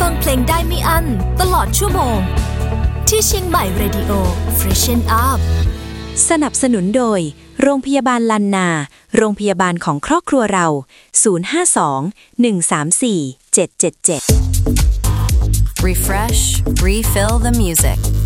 ฟังเพลงได้ไม่อั้นตลอดชั่วโมงที่เชียงใหม่ Radio Freshen Up สนับสนุนโดยโรงพยาบาลลันนาโรงพยาบาลของครอบครัวเรา052 134 777 Refresh, refill the music